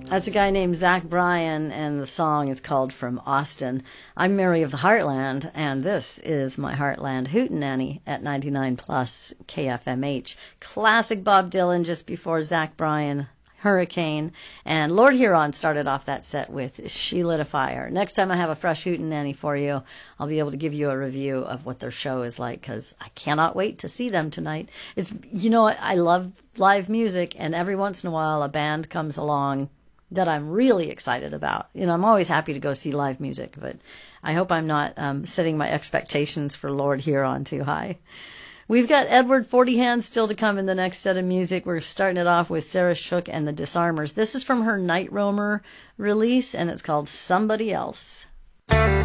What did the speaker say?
That's a guy named Zach Bryan, and the song is called From Austin. I'm Mary of the Heartland, and this is my Heartland Hootenanny at 99 plus KFMH. Classic Bob Dylan just before Zach Bryan, Hurricane, and Lord Huron started off that set with She Lit a Fire. Next time I have a fresh Hootenanny for you, I'll be able to give you a review of what their show is like, because I cannot wait to see them tonight. It's, you know, I love live music, and every once in a while a band comes along that I'm really excited about. You know, I'm always happy to go see live music, but I hope I'm not setting my expectations for Lord Huron too high. We've got Edward Forty Hands still to come in the next set of music. We're starting it off with Sarah Shook and the Disarmers. This is from her Night Roamer release, and it's called Somebody Else.